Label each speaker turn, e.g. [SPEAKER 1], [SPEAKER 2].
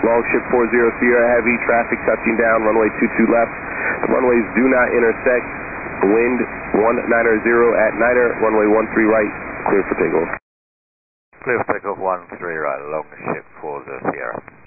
[SPEAKER 1] Longship 40 Sierra Heavy, traffic touching down, runway 22 left. The runways do not intersect. Wind 190 at Niner, runway 13 right, clear for takeoff.
[SPEAKER 2] Clear for takeoff 13 right, Longship 40 Sierra.